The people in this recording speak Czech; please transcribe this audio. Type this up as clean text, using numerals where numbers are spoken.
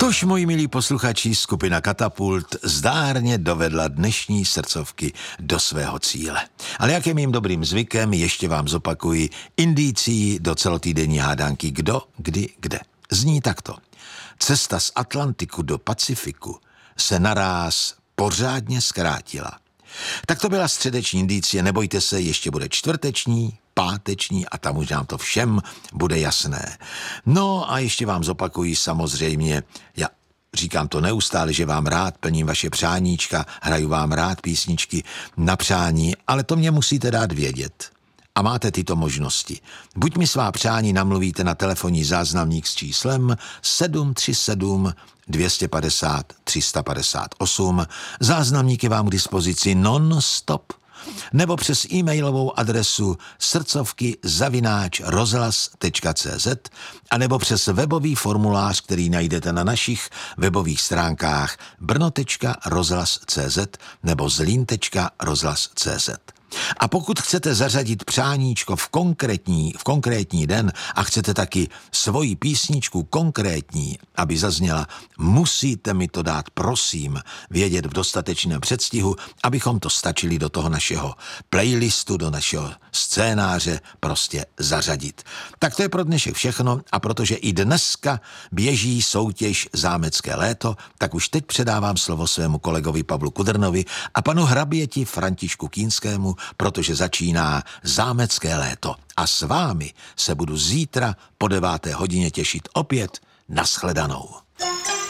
Tož, moji milí posluchači, skupina Katapult zdárně dovedla dnešní srdcovky do svého cíle. Ale jak je mým dobrým zvykem, ještě vám zopakuji indicii do celotýdenní hádanky Kdo, kdy, kde. Zní takto. Cesta z Atlantiku do Pacifiku se naráz pořádně zkrátila. Tak to byla středeční indicie, nebojte se, ještě bude čtvrteční, páteční a tam už nám to všem bude jasné. No a ještě vám zopakuji samozřejmě, já říkám to neustále, že vám rád plním vaše přáníčka, hraju vám rád písničky na přání, ale to mě musíte dát vědět. A máte tyto možnosti. Buď mi svá přání namluvíte na telefonní záznamník s číslem 737 250 358, záznamník je vám k dispozici non-stop, nebo přes e-mailovou adresu srdcovky@rozhlas.cz a nebo přes webový formulář, který najdete na našich webových stránkách brno.rozhlas.cz nebo zlín.rozhlas.cz. A pokud chcete zařadit přáníčko v konkrétní den a chcete taky svoji písničku konkrétní, aby zazněla, musíte mi to dát, prosím, vědět v dostatečném předstihu, abychom to stačili do toho našeho playlistu, do našeho scénáře prostě zařadit. Tak to je pro dnešek všechno a protože i dneska běží soutěž Zámecké léto, tak už teď předávám slovo svému kolegovi Pavlu Kudrnovi a panu hraběti Františku Kýnskému, protože začíná Zámecké léto. A s vámi se budu zítra po 9. hodině těšit opět. Nashledanou.